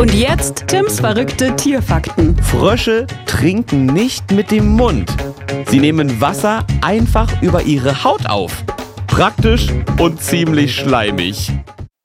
Und jetzt Tims verrückte Tierfakten. Frösche trinken nicht mit dem Mund. Sie nehmen Wasser einfach über ihre Haut auf. Praktisch und ziemlich schleimig.